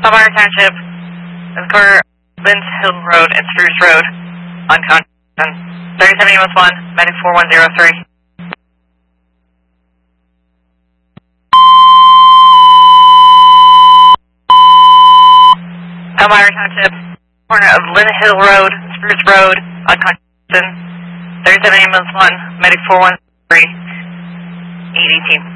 Elmira Township, corner Lynn Hill Road and Spruce Road, unconscious. 37 EMS 1, medic 4103. Elmira Township, corner of Lynn Hill Road, Spruce Road, unconscious. 37 EMS 1, medic 4103, 818.